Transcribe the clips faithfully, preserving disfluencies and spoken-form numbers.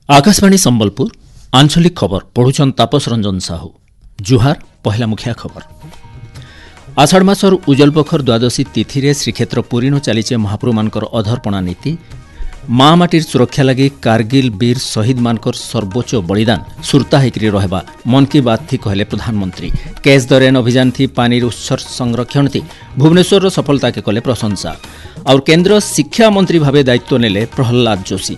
आकाशवाणी संबलपुर आंचलिक खबर पढ़ुचन तापस रंजन साहू। जुहार पहला मुखिया खबर। आषाढ़ मासर उजल पखर द्वादशी तिथि रे श्रीक्षेत्र पुरीन चलीचे महाप्रभु मानकर अधरपणा नीति। माँ माटीर सुरक्षा लगी कारगिल वीर शहीद मानकर सर्वोच्च बलिदान सुरता होकर रहबा मन की बात थी कहले प्रधानमंत्री। कैच द रेन अभियान थी पानी उत्सर्ग संरक्षण थी भुवनेश्वर सफलता के कले प्रशंसा। और केंद्र शिक्षा मंत्री भावे दायित्व नेले प्रहलाद जोशी।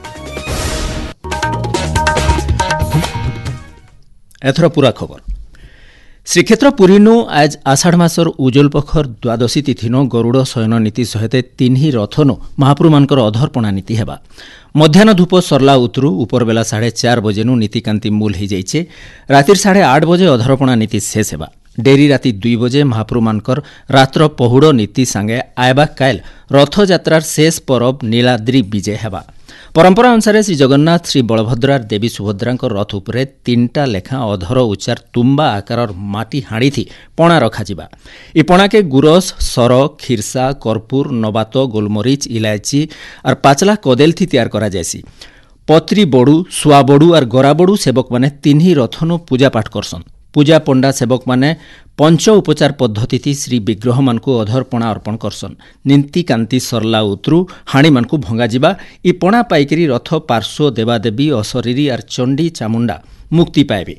एथर पूरा खबर। श्रीक्षेत्र पुरीनु आज आषाढ़ मासर उज्जवल पखर द्वादशी तिथिनो गरुड़ शयन नीति सहित तीन रथनो महाप्रभु मानकर अधरपणा नीति हेबा। मध्याह्न धूप सरला उतरु उपरबेला साढ़े चार बजेनु नीतिकांति मूल हो जाइए। रातिर साढ़े आठ बजे अधरपणा नीति शेष हेबा। डेरी राति दुई बजे महाप्रभु मानकर रात्र पहुड़ नीति सांगे आयबा काल रथयात्रार शेष परब नीलाद्री विजय हेबा। परंपरा अनुसार श्री जगन्नाथ श्री बलभद्र देवी सुभद्रा रथ उपरे तीनटा लेखा अधर उच्चार तुम्बा आकार माटी हाड़ी थी पणा रखाजिबा। इ पणा के गुरस सर खिरसा कर्पूर नबात गोलमरीच इलायची और पाचला कदेल थी तैयार करा जायसी। पत्री बड़ू सुआ बड़ू और गरा बड़ू सेवक माने तीन ही रथनो पूजा पाठ करसन। पूजा पंडा सेवक माने पंच उपचार पद्धति थी श्री विग्रह मानकु अधरपणा अर्पण करसन। नीति कांति सरला उतरु हाणी मानकु भंगा जिबा। इ पणा पाइकरी रथ पार्श्व देवादेवी अशरीरी और चंडी चामुंडा मुक्ति पाइबे।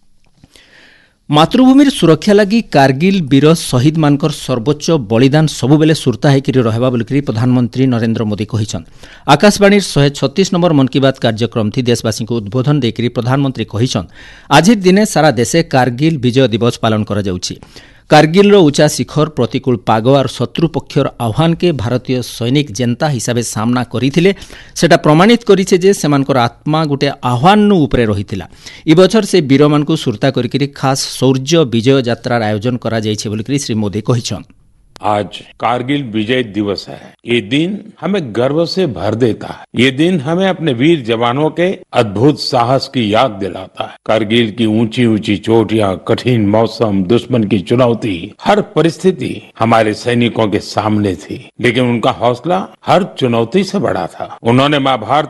मातृभूमिर सुरक्षा लगी कारगिल वीर शहीद मानकर सर्वोच्च बलिदान सबुबेले सुरता होकर रहबा बोलिकरी प्रधानमंत्री नरेंद्र मोदी कहिछन। आकाशवाणी शहे छत्तीस नंबर मन की बात कार्यक्रम थी देशवासी को उद्बोधन देकरी प्रधानमंत्री कहिछन आज दिने सारा देशे कारगिल विजय दिवस पालन करा जाउछि। कारगिल रो उच्चा शिखर प्रतिकूल पाग और शत्रु पक्षर आह्वान के भारतीय सैनिक जेंता हिसाब से सामना करथिले सेटा प्रमाणित करिछे जे सेमानकर आत्मा गोटे आह्वान उपरे रहितिला। इ बछर से वीर मानकु सुरता करिकरी खास शौर्य विजय यात्रार आयोजन करा जाइछे बोलिकरी श्री मोदी कहिछन। आज कारगिल विजय दिवस है। ये दिन हमें गर्व से भर देता है। ये दिन हमें अपने वीर जवानों के अद्भुत साहस की याद दिलाता है। कारगिल की ऊंची ऊंची चोटियां, कठिन मौसम, दुश्मन की चुनौती, हर परिस्थिति हमारे सैनिकों के सामने थी, लेकिन उनका हौसला हर चुनौती से बड़ा था। उन्होंने मां भारत